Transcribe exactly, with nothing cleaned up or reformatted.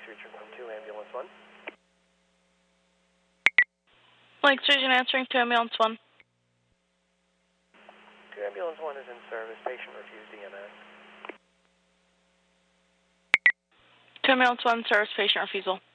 Station from two, Ambulance one. Lake Station answering to Ambulance one. two Ambulance one is in service. Patient refused E M S. two Ambulance one, service patient refusal.